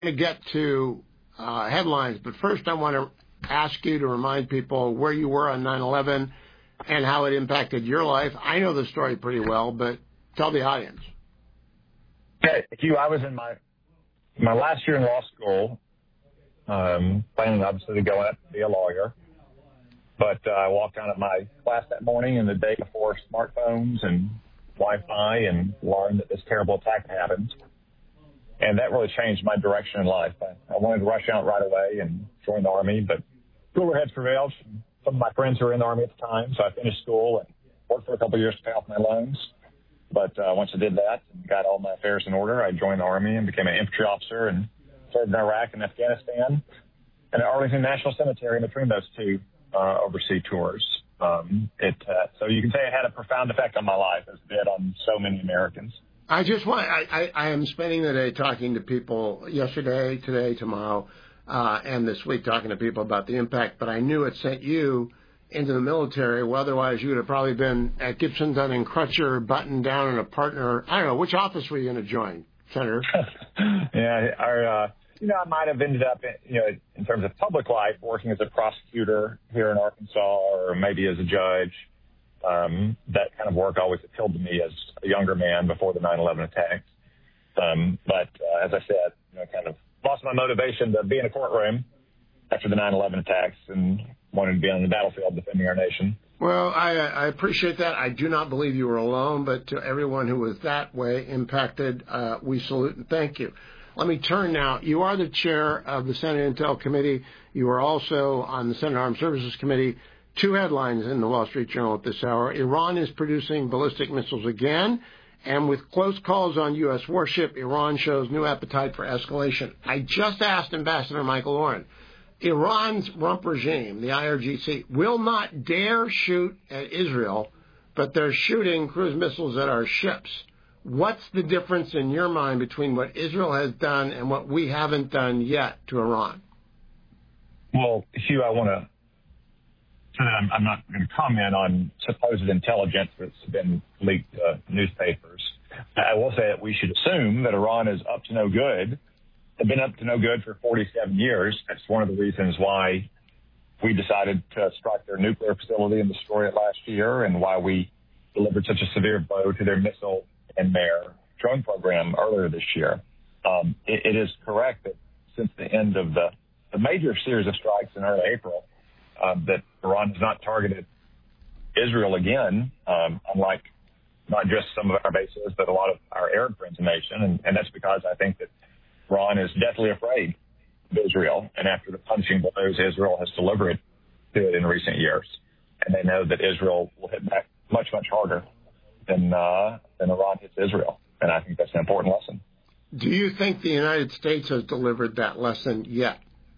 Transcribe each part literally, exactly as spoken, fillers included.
to get to uh, headlines, but first I want to ask you to remind people where you were on nine eleven and how it impacted your life. I know the story pretty well, but tell the audience. Okay, Hugh, I was in my my last year in law school, um, planning obviously to go out to be a lawyer. But uh, I walked out of my class that morning and the day before smartphones and Wi-Fi and learned that this terrible attack happened. And that really changed my direction in life. I, I wanted to rush out right away and join the Army, but cooler heads prevailed. Some of my friends who were in the Army at the time, so I finished school and worked for a couple of years to pay off my loans. But uh, once I did that and got all my affairs in order, I joined the Army and became an infantry officer and served in Iraq and Afghanistan and at Arlington National Cemetery in between those two uh, overseas tours. Um, it uh, so you can say it had a profound effect on my life, as it did on so many Americans. I just want, I, I, I am spending the day talking to people yesterday, today, tomorrow, uh, and this week talking to people about the impact, but I knew it sent you into the military, well, otherwise you would have probably been at Gibson, Dunn and Crutcher, buttoned down in a partner. I don't know, which office were you going to join, Senator? yeah, our, uh, you know, I might have ended up, in, you know, in terms of public life, working as a prosecutor here in Arkansas or maybe as a judge. Um, that kind of work always appealed to me as a younger man before the nine eleven attacks. Um, but uh, as I said, you know, kind of lost my motivation to be in a courtroom after the nine eleven attacks and wanted to be on the battlefield defending our nation. Well, I, I appreciate that. I do not believe you were alone, but to everyone who was that way impacted, uh, we salute and thank you. Let me turn now. You are the chair of the Senate Intel Committee. You are also on the Senate Armed Services Committee. Two headlines in the Wall Street Journal at this hour. Iran is producing ballistic missiles again, and with close calls on U S warship, Iran shows new appetite for escalation. I just asked Ambassador Michael Oren, Iran's rump regime, the I R G C, will not dare shoot at Israel, but they're shooting cruise missiles at our ships. What's the difference in your mind between what Israel has done and what we haven't done yet to Iran? Well, Hugh, I want to I'm, I'm not going to comment on supposed intelligence that's been leaked to newspapers. I will say that we should assume that Iran is up to no good. They've been up to no good for forty-seven years. That's one of the reasons why we decided to strike their nuclear facility and destroy it last year, and why we delivered such a severe blow to their missile and their drone program earlier this year. Um, it, it is correct that since the end of the, the major series of strikes in early April, Uh, that Iran has not targeted Israel again, um, unlike not just some of our bases, but a lot of our Arab friends in the nation. And, and that's because I think that Iran is deathly afraid of Israel. And after the punching blows Israel has delivered to it in recent years, and they know that Israel will hit back much, much harder than, uh, than Iran hits Israel. And I think that's an important lesson. Do you think the United States has delivered that lesson yet?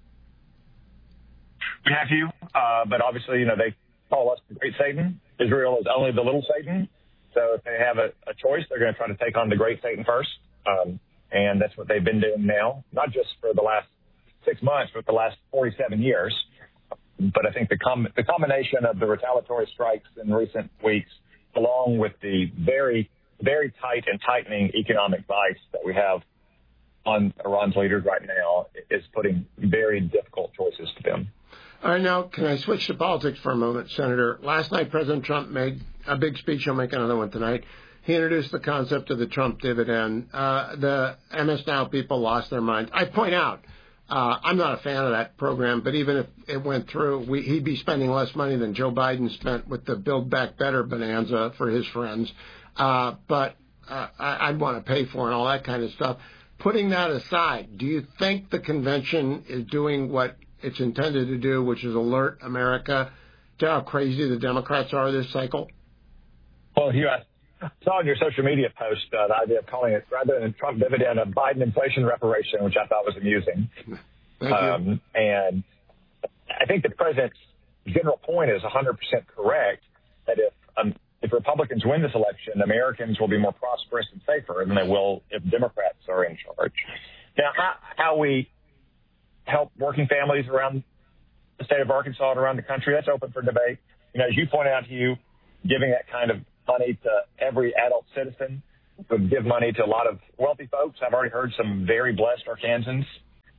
We have you, uh, but obviously, you know, they call us the great Satan. Israel is only the little Satan. So if they have a, a choice, they're going to try to take on the great Satan first. Um, and that's what they've been doing now, not just for the last six months, but the last forty-seven years. But I think the, com- the combination of the retaliatory strikes in recent weeks, along with the very, very tight and tightening economic vice that we have on Iran's leaders right now, is putting very difficult choices to them. All right, now, can I switch to politics for a moment, Senator? Last night, President Trump made a big speech. He'll make another one tonight. He introduced the concept of the Trump dividend. Uh, the M S Now people lost their minds. I point out, uh, I'm not a fan of that program, but even if it went through, we, he'd be spending less money than Joe Biden spent with the Build Back Better bonanza for his friends. Uh, but uh, I, I'd want to pay for and all that kind of stuff. Putting that aside, do you think the convention is doing what it's intended to do, which is alert America to how crazy the Democrats are this cycle? Well, you I saw in your social media post uh, the idea of calling it, rather than a Trump dividend, a Biden inflation reparation, which I thought was amusing. Thank um, you. And I think the president's general point is one hundred percent correct, that if um, if Republicans win this election, Americans will be more prosperous and safer than they will if Democrats are in charge. Now, how, how we help working families around the state of Arkansas and around the country, that's open for debate. You know, as you point out, Hugh, giving that kind of money to every adult citizen would give money to a lot of wealthy folks. I've already heard some very blessed Arkansans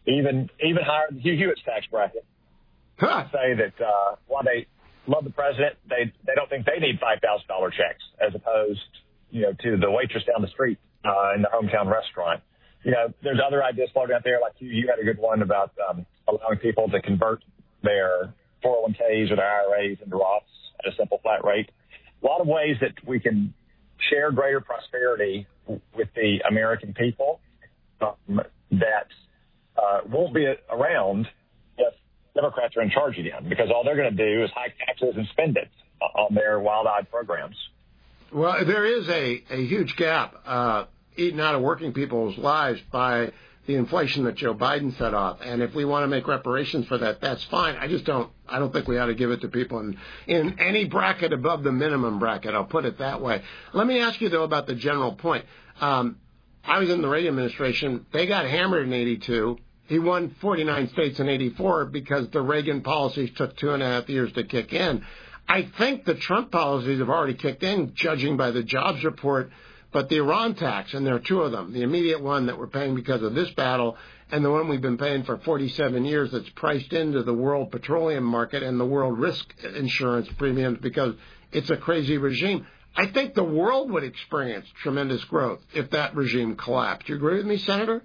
even even higher than Hugh Hewitt's tax bracket. Huh. Say that uh, while they love the president, they they don't think they need five thousand dollar checks, as opposed, you know, to the waitress down the street uh, in the hometown restaurant. You know, there's other ideas floating out there, like you, you had a good one about um, allowing people to convert their four oh one k's or their I R A's into Roths at a simple flat rate. A lot of ways that we can share greater prosperity with the American people um, that uh, won't be around if Democrats are in charge again, because all they're going to do is hike taxes and spend it on their wild-eyed programs. Well, there is a, a huge gap uh, eaten out of working people's lives by the inflation that Joe Biden set off. And if we want to make reparations for that, that's fine. I just don't I don't think we ought to give it to people in, in any bracket above the minimum bracket. I'll put it that way. Let me ask you, though, about the general point. Um, I was in the Reagan administration. They got hammered in eighty-two. He won forty-nine states in eighty-four because the Reagan policies took two and a half years to kick in. I think the Trump policies have already kicked in, judging by the jobs report. But the Iran tax, and there are two of them, the immediate one that we're paying because of this battle, and the one we've been paying for forty-seven years that's priced into the world petroleum market and the world risk insurance premiums because it's a crazy regime. I think the world would experience tremendous growth if that regime collapsed. You agree with me, Senator?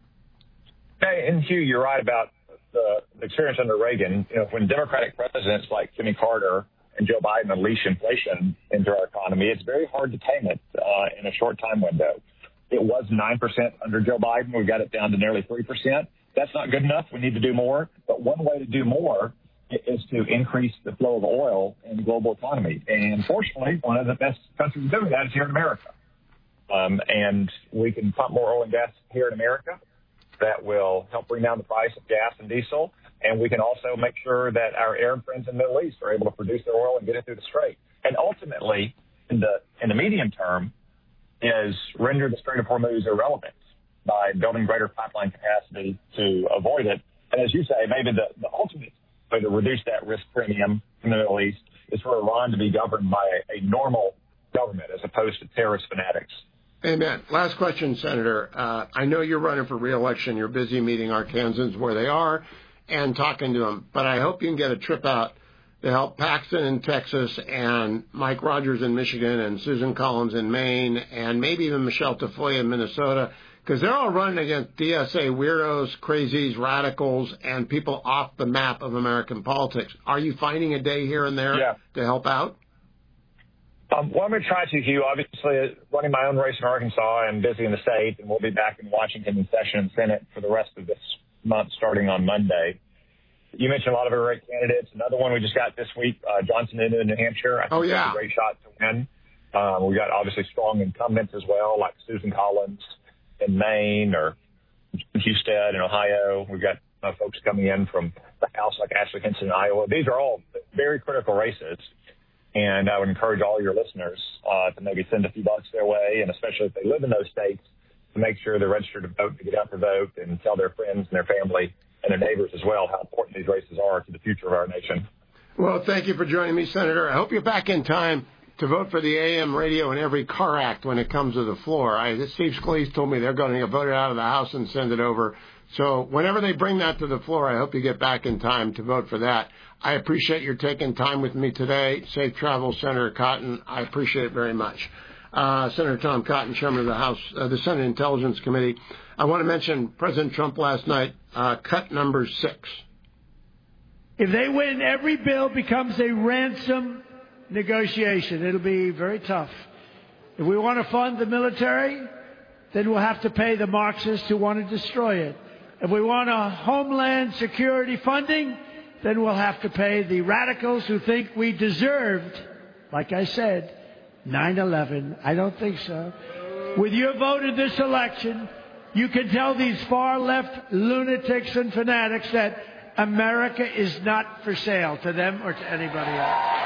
Hey, and Hugh, you're right about the, the experience under Reagan. You know, when Democratic presidents like Jimmy Carter and Joe Biden unleash inflation into our economy, it's very hard to tame it uh, in a short time window. It was nine percent under Joe Biden. We got it down to nearly three percent. That's not good enough. We need to do more. But one way to do more is to increase the flow of oil in the global economy. And fortunately, one of the best countries doing that is here in America. Um, and we can pump more oil and gas here in America. That will help bring down the price of gas and diesel. And we can also make sure that our Arab friends in the Middle East are able to produce their oil and get it through the Strait. And ultimately, in the in the medium term, is render the Strait of Hormuz irrelevant by building greater pipeline capacity to avoid it. And as you say, maybe the, the ultimate way to reduce that risk premium in the Middle East is for Iran to be governed by a, a normal government as opposed to terrorist fanatics. Amen. Last question, Senator. Uh, I know you're running for re-election. You're busy meeting Arkansans where they are and talking to them. But I hope you can get a trip out to help Paxton in Texas and Mike Rogers in Michigan and Susan Collins in Maine and maybe even Michelle Tafoya in Minnesota, because they're all running against D S A weirdos, crazies, radicals, and people off the map of American politics. Are you finding a day here and there yeah. to help out? Um, well, I'm going to try to, Hugh. Obviously, running my own race in Arkansas, I'm busy in the state, and we'll be back in Washington in session and Senate for the rest of this month, starting on Monday. You mentioned a lot of our great candidates. Another one we just got this week, uh, Johnson in New Hampshire. I think oh, yeah. that's a great shot to win. Um, we got obviously strong incumbents as well, like Susan Collins in Maine or Husted in Ohio. We've got uh, folks coming in from the House like Ashley Hinson in Iowa. These are all very critical races. And I would encourage all your listeners uh, to maybe send a few bucks their way, and especially if they live in those states, to make sure they're registered to vote, to get out to vote, and tell their friends and their family and their neighbors as well how important these races are to the future of our nation. Well, thank you for joining me, Senator. I hope you're back in time to vote for the A M radio and every car act when it comes to the floor. I, Steve Scalise told me they're going to vote it out of the House and send it over. So whenever they bring that to the floor, I hope you get back in time to vote for that. I appreciate your taking time with me today. Safe travels, Senator Cotton. I appreciate it very much. Uh, Senator Tom Cotton, Chairman of the House, uh, the Senate Intelligence Committee. I want to mention President Trump last night, uh, cut number six. If they win, every bill becomes a ransom negotiation. It'll be very tough. If we want to fund the military, then we'll have to pay the Marxists who want to destroy it. If we want a homeland security funding, then we'll have to pay the radicals who think we deserved, like I said, nine eleven. I don't think so. With your vote in this election, you can tell these far-left lunatics and fanatics that America is not for sale to them or to anybody else.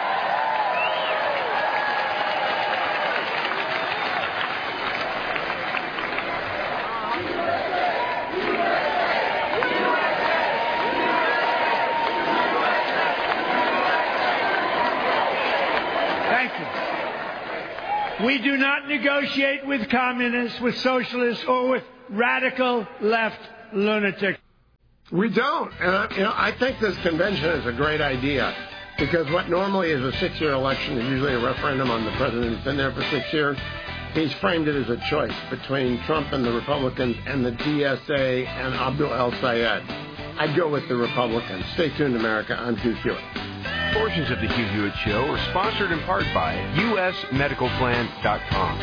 We do not negotiate with communists, with socialists, or with radical left lunatics. We don't. And, I, you know, I think this convention is a great idea because what normally is a six-year election is usually a referendum on the president who's been there for six years. He's framed it as a choice between Trump and the Republicans and the D S A and Abdul El-Sayed. I'd go with the Republicans. Stay tuned, America. I'm Hugh Hewitt. Portions of the Hugh Hewitt Show are sponsored in part by U S medical plan dot com.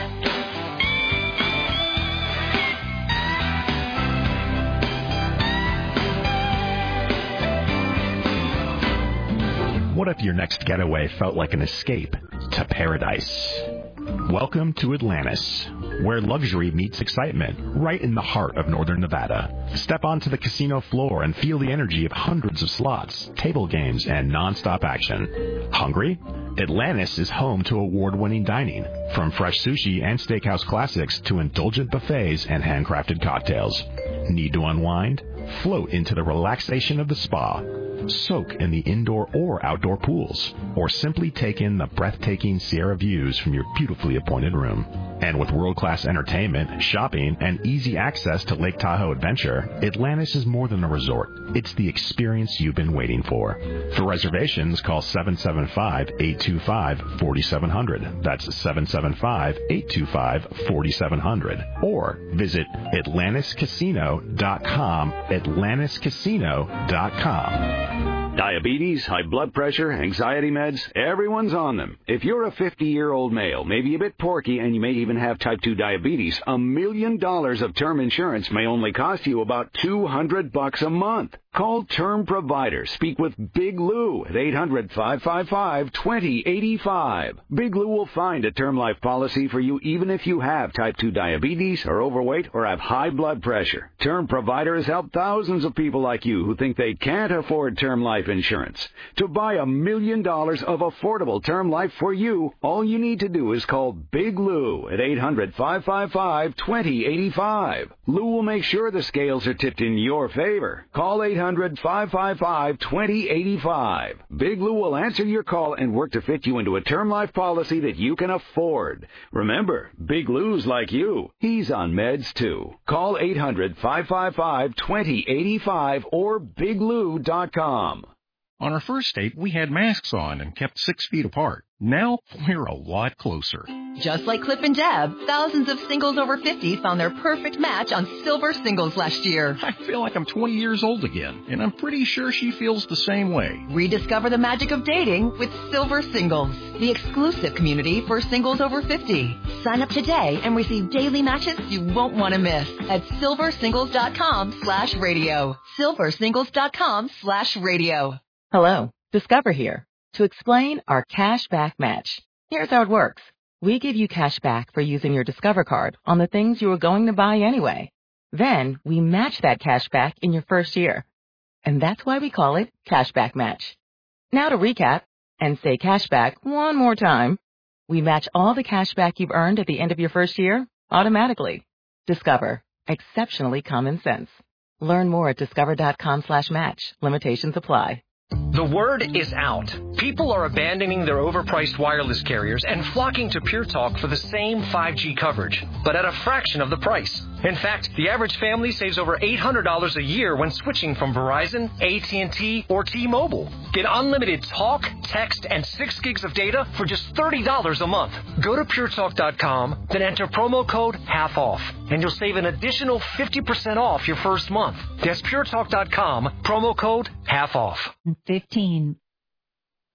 What if your next getaway felt like an escape to paradise? Welcome to Atlantis, where luxury meets excitement, right in the heart of northern Nevada. Step onto the casino floor and feel the energy of hundreds of slots, table games, and non-stop action. Hungry? Atlantis is home to award-winning dining, from fresh sushi and steakhouse classics to indulgent buffets and handcrafted cocktails. Need to unwind? Float into the relaxation of the spa. Soak in the indoor or outdoor pools, or simply take in the breathtaking Sierra views from your beautifully appointed room. And with world-class entertainment, shopping, and easy access to Lake Tahoe Adventure, Atlantis is more than a resort. It's the experience you've been waiting for. For reservations, call seven seven five, eight two five, four seven zero zero. That's seven seven five, eight two five, four seven zero zero. Or visit Atlantis Casino dot com, Atlantis Casino dot com. Diabetes, high blood pressure, anxiety meds, everyone's on them. If you're a fifty-year-old male, maybe a bit porky, and you may even have type two diabetes, a million dollars of term insurance may only cost you about two hundred bucks a month. Call Term Provider. Speak with Big Lou at eight hundred, five five five, two zero eight five. Big Lou will find a term life policy for you even if you have type two diabetes, are overweight, or have high blood pressure. Term Provider has helped thousands of people like you who think they can't afford term life insurance. To buy a million dollars of affordable term life for you, all you need to do is call Big Lou at eight hundred, five five five, two zero eight five. Lou will make sure the scales are tipped in your favor. Call eight hundred, five five five, two zero eight five. Big Lou will answer your call and work to fit you into a term life policy that you can afford. Remember, Big Lou's like you. He's on meds too. Call eight hundred, five five five, two zero eight five or big lou dot com. On our first date, we had masks on and kept six feet apart. Now, we're a lot closer. Just like Cliff and Deb, thousands of singles over fifty found their perfect match on Silver Singles last year. I feel like I'm twenty years old again, and I'm pretty sure she feels the same way. Rediscover the magic of dating with Silver Singles, the exclusive community for singles over fifty. Sign up today and receive daily matches you won't want to miss at silver singles dot com slash radio. silver singles dot com slash radio. Hello, Discover here to explain our cash back match. Here's how it works. We give you cash back for using your Discover card on the things you were going to buy anyway. Then we match that cash back in your first year. And that's why we call it Cashback Match. Now to recap and say cashback one more time. We match all the cash back you've earned at the end of your first year automatically. Discover. Exceptionally common sense. Learn more at discover dot com slash match. Limitations apply. The word is out. People are abandoning their overpriced wireless carriers and flocking to Pure Talk for the same five G coverage, but at a fraction of the price. In fact, the average family saves over eight hundred dollars a year when switching from Verizon, A T and T, or T-Mobile. Get unlimited talk, text, and six gigs of data for just thirty dollars a month. Go to pure talk dot com, then enter promo code half off, and you'll save an additional fifty percent off your first month. That's pure talk dot com, promo code half off. fifteen.